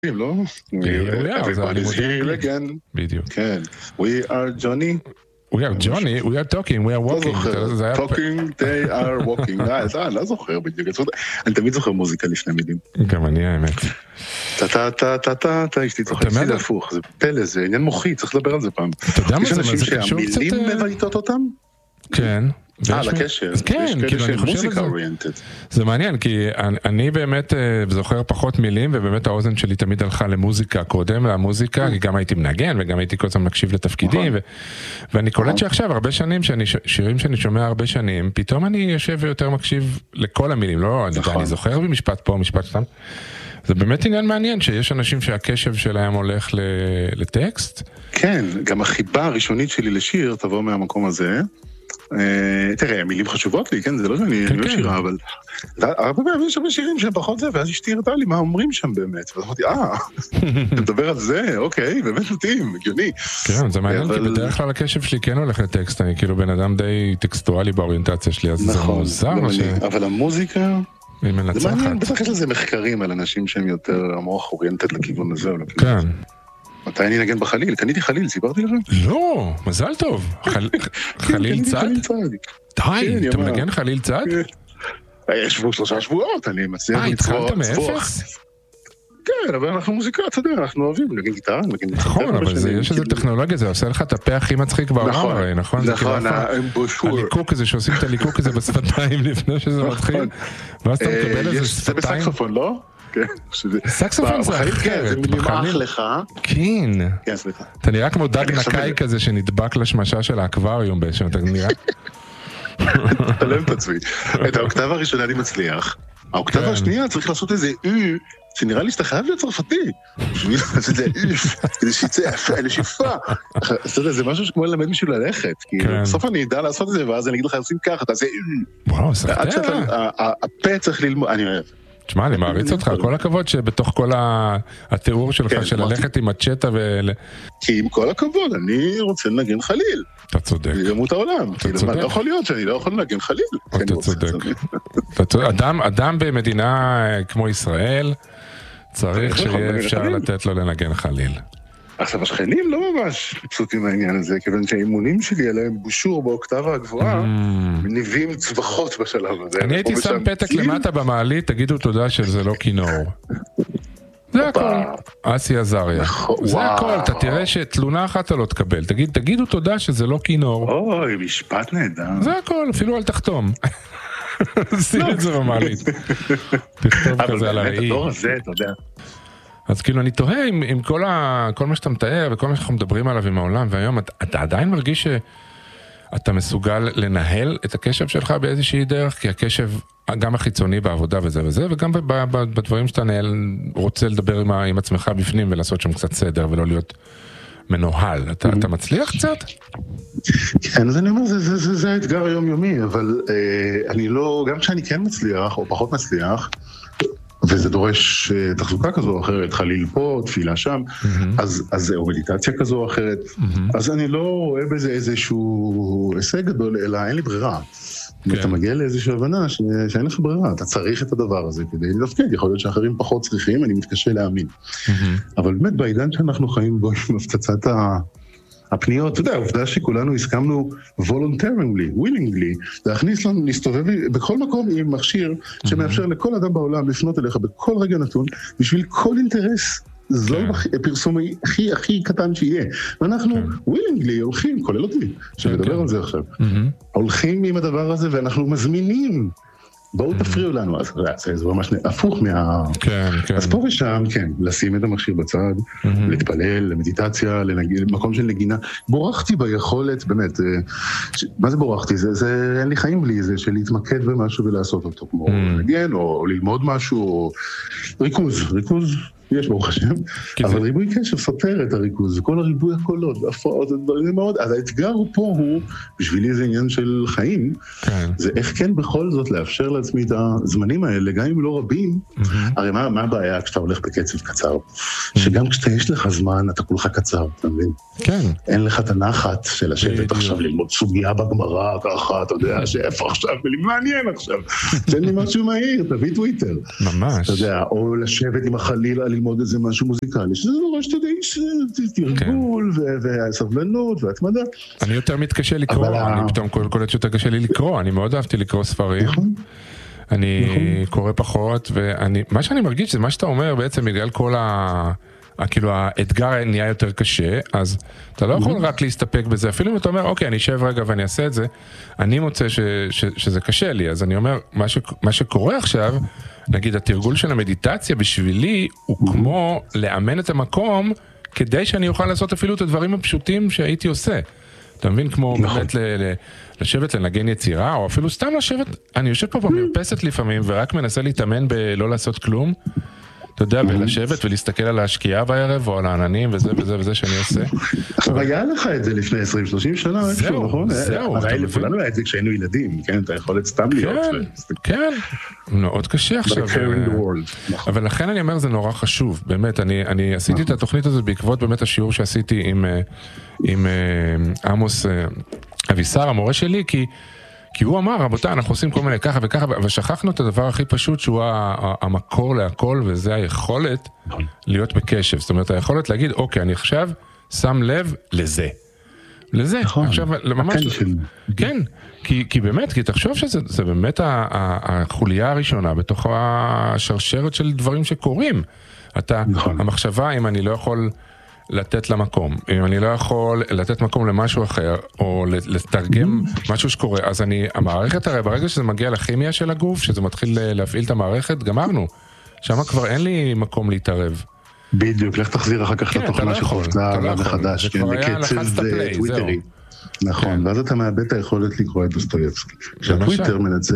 לא? Everybody is here again. בדיוק. כן. We are Johnny. We are Johnny, we are talking, we are walking. Talking, they are walking. אני לא זוכר בדיוק. אני תמיד זוכר מוזיקה לפני מילים. גם אני האמת. אשתי צוחק, זה הפוך, זה פלא, זה עניין מוחי, צריך לדבר על זה פעם. אתה יודע מה זה? יש אנשים שהמילים מבייתות אותם? כן. לקשר. כן, כאילו אני חושב על זה. זה מעניין, כי אני באמת זוכר פחות מילים, ובאמת האוזן שלי תמיד הלכה למוזיקה קודם, למוזיקה, כי גם הייתי מנגן, וגם הייתי כל הזמן מקשיב לתפקידים, ואני קולט שעכשיו, הרבה שנים, שירים שאני שומע הרבה שנים, פתאום אני יושב ויותר מקשיב לכל המילים, לא, אני זוכר במשפט פה, משפט שם. זה באמת עניין מעניין, שיש אנשים שהקשב שלהם הולך לטקסט. כן, גם החיבה הראשונית שלי לשיר תבוא מהמקום הזה. תראה, המילים חשובות לי, כן, זה לא שאני לא שירה, אבל הרבה פעמים יש הרבה שירים שהם פחות זה, ואז אשתי הראתה לי מה אומרים שם באמת, ואז אמרתי, אתה מדבר על זה, אוקיי, באמת מתאים, הגיוני. כן, זה מעניין, כי בדרך כלל הקשב שלי כן הולך לטקסט, אני כאילו בן אדם די טקסטואלי באוריינטציה שלי, אז זה מוזר. אבל המוזיקה, היא מנצחת. זה מעניין, בטח יש לזה מחקרים על אנשים שהם יותר המוח אוריינטד לכיוון הזה, כן. מתי אני נגן בחליל? קניתי חליל, סיפרתי לכם? לא, מזל טוב. חליל צד? די, אתה מנגן חליל צד? ישבו 3 שבועות, אני מצליח לצבוח. התחלת מאפס? כן, אבל אנחנו מוזיקה, אתה יודע, אנחנו אוהבים נגן גיטרה, נגן גיטרה. נכון, אבל יש איזו טכנולוגיה, זה עושה לך את הפה הכי מצחיק בעולם, נכון? נכון, הליקוק הזה, שעושים את הליקוק הזה בשפתיים לפני שזה מתחיל, ואז אתה מקבל איזה שפתיים. זה בסקסופון, לא? סקסופון זה אחרת, זה נמרח לך. כן, אתה נראה כמו דג נקאי כזה שנדבק לשמשה של האקווריום באיזשהו, אתה נראה תלם את עצמי. את האוקטבה הראשונה אני מצליח, האוקטבה השנייה צריך לעשות איזה שנראה לי שאתה חייב להיות צרפתי בשביל לעשות איזה שיצא, איזה שיפה. זה משהו שכמו ללמד מישהו ללכת, כי בסוף אני אדע לעשות את זה, ואז אני אגיד לך עושים ככה, אתה זה וואו, סחטה. הפה צריך ללמוד, אני אוהב. תשמע, אני מעריץ אותך, כל הכבוד שבתוך כל התיאור שלך של ללכת עם הצ'טה כי עם כל הכבוד, אני רוצה לנגן חליל. אתה צודק. ימות העולם. לא יכול להיות שאני לא יכול לנגן חליל. אתה צודק. אדם במדינה כמו ישראל, צריך שיהיה אפשר לתת לו לנגן חליל. עכשיו, השכנים לא ממש פשוטים מהעניין הזה, כיוון שהאימונים שלי עליהם בושור באוקטבה הגבוהה, מניבים צווחות בשלב הזה. אני הייתי שם פתק למטה במעלית, תגידו תודה שזה לא כינור. זה הכל. אסי עזריה. זה הכל, אתה תראה שתלונה אחת אתה לא תקבל. תגידו תודה שזה לא כינור. אוי, משפט נהדר. זה הכל, אפילו אל תחתום. שים את זה במעלית. תכתוב כזה על הראי. אבל באמת, הדור הזה, אתה יודע. אז כאילו אני תוהה עם כל מה שאתה מתאר וכל מה שאנחנו מדברים עליו עם העולם, והיום אתה עדיין מרגיש שאתה מסוגל לנהל את הקשב שלך באיזושהי דרך, כי הקשב גם החיצוני בעבודה וזה וזה, וגם בדברים שאתה רוצה לדבר עם עצמך בפנים ולעשות שם קצת סדר ולא להיות מנוהל. אתה מצליח קצת? כן, אז אני אומר, זה האתגר היומיומי, אבל אני לא, גם כשאני כן מצליח או פחות מצליח, וזה דורש תחזוקה כזו או אחרת, חליל פה, תפילה שם, אז או מדיטציה כזו או אחרת, אז אני לא רואה בזה איזשהו הישג גדול, אלא אין לי ברירה. אתה מגיע לאיזושהי הבנה שאין לך ברירה, אתה צריך את הדבר הזה כדי לתפקד, יכול להיות שאחרים פחות צריכים, אני מתקשה להאמין. אבל באמת בעידן שאנחנו חיים בו עם הפצצת הפניות, אתה יודע, העובדה שכולנו הסכמנו voluntarily, willingly, להכניס לנו, להסתובב בכל מקום עם מכשיר שמאפשר לכל אדם בעולם לפנות אליך בכל רגע נתון, בשביל כל אינטרס זול פרסומי הכי קטן שיהיה. ואנחנו willingly הולכים, כולל אותי, שמדבר על זה עכשיו, הולכים עם הדבר הזה ואנחנו מזמינים, בואו תפריעו לנו, אז זה ממש הפוך אז פה ושם, כן, לשים את המכשיר בצד, להתפלל, למדיטציה, למקום של נגינה. בורחתי ביכולת, באמת, מה זה בורחתי? אין לי חיים בלי זה, של להתמקד במשהו ולעשות אותו, כמו לנגן, או ללמוד משהו, או ריכוז, יש ברוך השם, אבל ריבוי קשב סותר את הריכוז, כל הריבוי הקולות, הפרעות, הדברים מאוד, אז האתגר פה הוא, בשבילי זה עניין של חיים, זה איך כן בכל זאת לאפשר לעצמי את הזמנים האלה, גם אם לא רבים, הרי מה הבעיה כשאתה הולך בקצב קצר? שגם יש לך זמן, אתה כולך קצר, אתה מבין? כן. אין לך את הנחת של לשבת עכשיו ללמוד סוגיה בגמרא, ככה, אתה יודע, שאיפה עכשיו, מעניין עכשיו, תן לי משהו מהיר, תביא טוויטר. ממש. אתה יודע, או לשבת עם החליל, ללמוד איזה משהו מוזיקלי, שזה דורש תרגול והסבלנות והתמדה. אני יותר מתקשה לקרוא, אני פתאום קולט שיותר קשה לי לקרוא, אני מאוד אהבתי לקרוא ספרים. אני קורא פחות, ומה שאני מרגיש זה מה שאתה אומר בעצם בגלל כל כאילו האתגר נהיה יותר קשה, אז אתה לא יכול רק להסתפק בזה, אפילו אם אתה אומר, אוקיי, אני אשב רגע ואני אעשה את זה, אני מוצא שזה קשה לי, אז אני אומר, מה שקורה עכשיו, נגיד, התרגול של המדיטציה בשבילי, הוא כמו לאמן את המקום, כדי שאני אוכל לעשות אפילו את הדברים הפשוטים שהייתי עושה. אתה מבין? כמו באמת לשבת לנגן יצירה, או אפילו סתם לשבת, אני יושב פה במרפסת לפעמים, ורק מנסה להתאמן בלא לעשות כלום, אתה יודע, ולשבת ולהסתכל על השקיעה בערב, או על העננים, וזה וזה וזה שאני עושה. עכשיו, היה לך את זה לפני 20-30 שנה, זהו, נכון? זהו. לכולנו היה את זה כשהיינו ילדים, כן? אתה יכול סתם להיות. כן, מאוד קשה עכשיו. אבל לכן אני אומר, זה נורא חשוב, באמת, אני עשיתי את התוכנית הזאת בעקבות באמת השיעור שעשיתי עם עמוס אבישר, המורה שלי, כי הוא אמר, רבותיי, אנחנו עושים כל מיני ככה וככה, ושכחנו את הדבר הכי פשוט שהוא המקור להכל, וזה היכולת להיות בקשב. זאת אומרת, היכולת להגיד, אוקיי, אני עכשיו שם לב לזה. לזה. עכשיו, ממש... כן, כי באמת, כי תחשוב שזה באמת החוליה הראשונה בתוך השרשרת של דברים שקורים. המחשבה, אם אני לא יכול... לתת למקום. אם אני לא יכול לתת מקום למשהו אחר, או לתרגם משהו שקורה, אז המערכת הרי ברגע שזה מגיע לכימיה של הגוף, שזה מתחיל להפעיל את המערכת, גמרנו. שם כבר אין לי מקום להתערב. בדיוק, לך תחזיר אחר כך לתוכנה שחופתה מחדש, בקצב טוויטרי. נכון, ואז אתה מאבד את היכולת לקרוא את דוסטויבסקי. כשהטוויטר מנצח,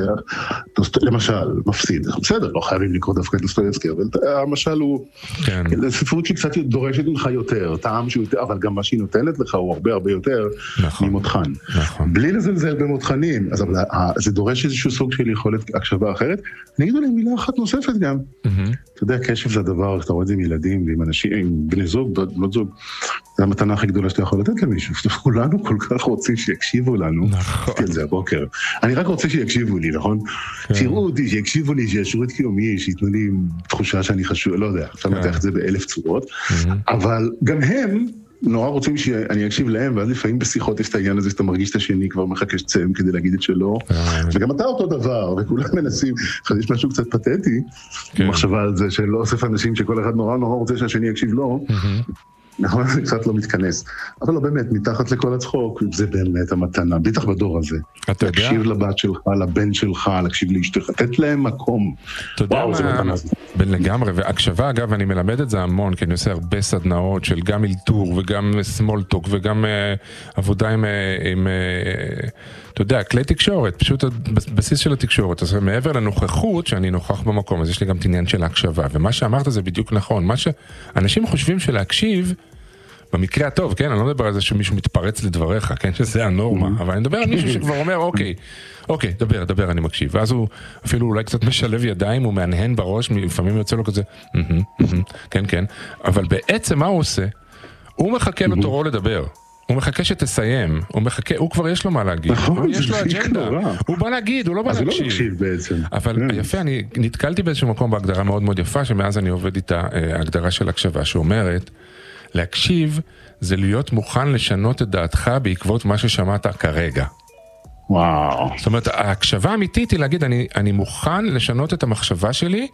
למשל, מפסיד. בסדר, לא חייבים לקרוא דווקא את דוסטויבסקי, אבל המשל הוא, ספרות שקצת דורשת ממך יותר, טעם שיותר, אבל גם מה שהיא נותנת לך הוא הרבה הרבה יותר ממותחן. בלי לזלזל במותחנים, אז זה דורש איזשהו סוג של יכולת הקשבה אחרת. אני אגיד עליהם מילה אחת נוספת גם. אתה יודע, קשב זה הדבר, אתה רואה את זה עם ילדים ועם אנשים, עם בני זוג, בנות זוג. זה המתנה הכי גדולה שאתה יכול לתת למישהו. כולנו כל כך רוצים שיקשיבו לנו. נכון. כן, זה הבוקר. אני רק רוצה שיקשיבו לי, נכון? שיראו אותי, שיקשיבו לי, שישרו את קיומי, שיתנו לי תחושה שאני חשוב, לא יודע, אפשר לתח את זה באלף צורות. אבל גם הם נורא רוצים שאני אקשיב להם, ואז לפעמים בשיחות יש את העניין הזה, שאתה מרגיש את השני, כבר מחכה שצם כדי להגיד את שלו. וגם אתה אותו דבר, וכולם מנסים, יש משהו קצת פתטי, מחשבה על זה שלא אוסף אנשים שכל אחד נורא רוצה שהשני יקשיב לו. נכון, זה קצת לא מתכנס. אבל לא באמת, מתחת לכל הצחוק, זה באמת המתנה, בטח בדור הזה. להקשיב לבת שלך, לבן שלך, להקשיב לאשתך, לתת להם מקום. וואו, זה מתנה. בין לגמרי, והקשבה, אגב, אני מלמד את זה המון, כי אני עושה הרבה סדנאות של גם אילתור, וגם סמולטוק, וגם עבודה עם אתה יודע, כלי תקשורת, פשוט הבסיס של התקשורת. אז מעבר לנוכחות, שאני נוכח במקום, אז יש לי גם את עניין של ההקשבה. ומה שאמרת זה בדיוק נכון. מה שאנשים חושבים שלהקשיב, במקרה הטוב, כן? אני לא מדבר על זה שמישהו מתפרץ לדבריך, כן? שזה הנורמה. אבל אני מדבר על מישהו שכבר אומר, אוקיי, דבר, אני מקשיב. ואז הוא אפילו אולי קצת משלב ידיים, הוא מהנהן בראש, לפעמים יוצא לו כזה, כן. אבל בעצם מה הוא עושה? הוא מחכה לו תורו לדבר. הוא מחכה שתסיים, הוא כבר יש לו מה להגיד, יש לו אג'נדה, הוא בא להגיד, הוא לא בא להקשיב. אבל יפה, אני נתקלתי באיזשהו מקום בהגדרה מאוד מאוד יפה, שמאז אני עובד איתה, הגדרה של הקשבה, שאומרת, להקשיב זה להיות מוכן לשנות את דעתך בעקבות מה ששמעת כרגע. וואו. זאת אומרת, ההקשבה האמיתית היא להגיד, אני מוכן לשנות את המחשבה שלי,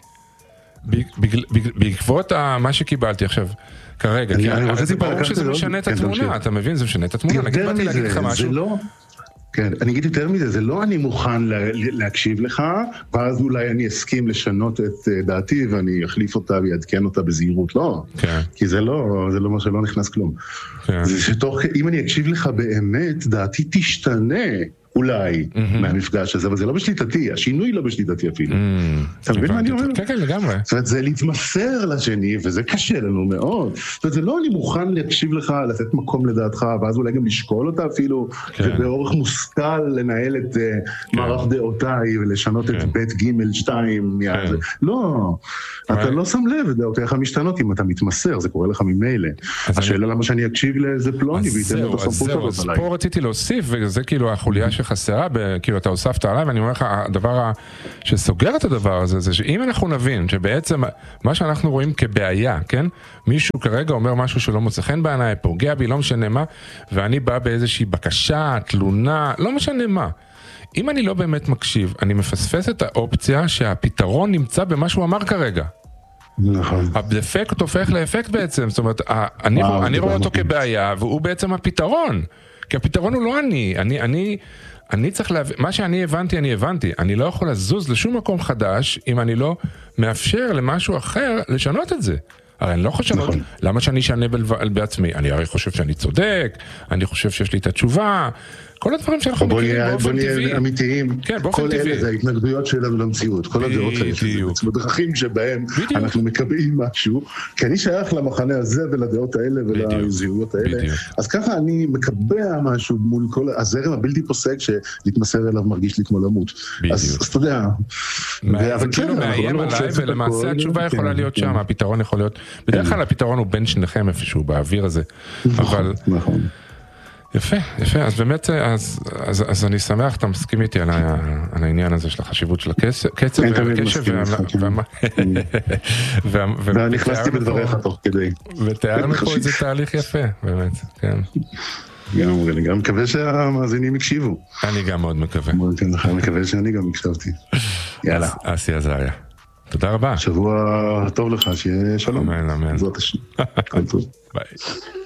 בעקבות מה שקיבלתי עכשיו. כרגע, כי זה ברור שזה משנה את התמונה, אתה מבין? זה משנה את התמונה, נגיד באתי להגיד לך משהו. כן, אני אגיד יותר מזה, זה לא אני מוכן להקשיב לך, ואז אולי אני אסכים לשנות את דעתי, ואני אחליף אותה ויעדכן אותה בזהירות, לא. כי זה לא מה שלא נכנס כלום. זה שתוך, אם אני אקשיב לך באמת, דעתי תשתנה. אולי מהמפגש הזה, אבל זה לא בשליטתי, השינוי לא בשליטתי אפילו. אתה מבין מה אני אומר? כן, לגמרי. זאת אומרת, זה להתמסר לשני, וזה קשה לנו מאוד. זאת אומרת, זה לא אני מוכן להקשיב לך, לתת מקום לדעתך, ואז אולי גם לשקול אותה אפילו, ובאורך מושכל לנהל את מערך דעותיי, ולשנות את בית ג' 2, לא. אתה לא שם לב את דעותיך משתנות אם אתה מתמסר, זה קורה לך ממילא. השאלה למה שאני אקשיב לאיזה פלוני, וייתן לו את הסמכות הזאת עליי. פה רציתי להוסיף, וזה כאילו החוליה שחסרה, כאילו אתה הוספת עליי, ואני אומר לך, הדבר שסוגר את הדבר הזה, זה שאם אנחנו נבין שבעצם מה שאנחנו רואים כבעיה, כן? מישהו כרגע אומר משהו שלא מוצא חן בעיניי, פוגע בי, לא משנה מה, ואני בא באיזושהי בקשה, תלונה, לא משנה מה. אם אני לא באמת מקשיב, אני מפספס את האופציה שהפתרון נמצא במה שהוא אמר כרגע. נכון. הדפקט הופך לאפקט בעצם, זאת אומרת, אני רואה אותו כבעיה, והוא בעצם הפתרון. כי הפתרון הוא לא אני צריך להבין, מה שאני הבנתי, אני לא יכול לזוז לשום מקום חדש, אם אני לא מאפשר למשהו אחר לשנות את זה. הרי אני לא חושב, למה שאני אשנה בעצמי? אני הרי חושב שאני צודק, אני חושב שיש לי את התשובה, כל הדברים שאנחנו מכירים באופן טבעי. בוא נהיה אמיתיים, כל אלה זה ההתנגדויות שלנו למציאות, כל הדעות האלה, בדרכים שבהם אנחנו מקבעים משהו, כי אני שייך למחנה הזה ולדעות האלה ולזהויות האלה, אז ככה אני מקבע משהו מול כל הזרם הבלתי פוסק שלהתמסר אליו מרגיש לי כמו למות. אז אתה יודע, זה כאילו מאיים עליי, ולמעשה התשובה יכולה להיות שם, הפתרון יכול להיות, בדרך כלל הפתרון הוא בין שניכם איפשהו באוויר הזה, אבל... יפה, אז באמת, אז אני שמח, אתה מסכים איתי על העניין הזה של החשיבות של הקצב והקשב, ואני נכנסתי בדבריך תוך כדי. ותיארנו פה איזה תהליך יפה, באמת, כן. אני גם מקווה שהמאזינים יקשיבו. אני גם מאוד מקווה. אני מקווה שאני גם הקשבתי. יאללה. אסי עזריה. תודה רבה. שבוע טוב לך, שיהיה שלום. אמן. זאת השם. כל טוב. ביי.